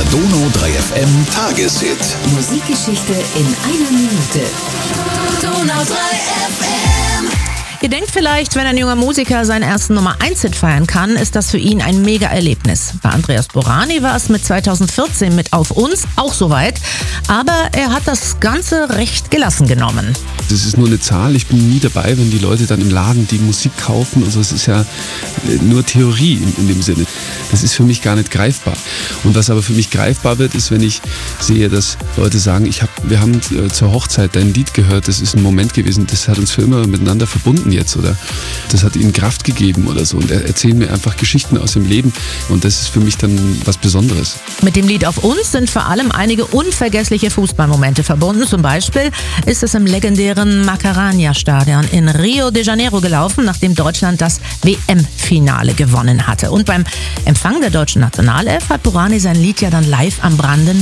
Donau 3 FM Tageshit. Musikgeschichte in einer Minute. Donau 3 FM. Ihr denkt vielleicht, wenn ein junger Musiker seinen ersten Nummer-1-Hit feiern kann, ist das für ihn ein Mega-Erlebnis. Bei Andreas Borani war es mit 2014 mit Auf uns auch soweit, aber er hat das Ganze recht gelassen genommen. Das ist nur eine Zahl, ich bin nie dabei, wenn die Leute dann im Laden die Musik kaufen und so. Es ist ja nur Theorie in dem Sinne. Das ist für mich gar nicht greifbar. Und was aber für mich greifbar wird, ist, wenn ich sehe, dass Leute sagen, wir haben zur Hochzeit dein Lied gehört, das ist ein Moment gewesen, das hat uns für immer miteinander verbunden jetzt, oder das hat ihnen Kraft gegeben oder so, und erzählen mir einfach Geschichten aus dem Leben, und das ist für mich dann was Besonderes. Mit dem Lied Auf uns sind vor allem einige unvergessliche Fußballmomente verbunden. Zum Beispiel ist es im legendären Maracanã-Stadion in Rio de Janeiro gelaufen, nachdem Deutschland das WM-Finale gewonnen hatte. Und beim Empfang der deutschen Nationalelf hat Borani sein Lied ja dann live am Brandenburger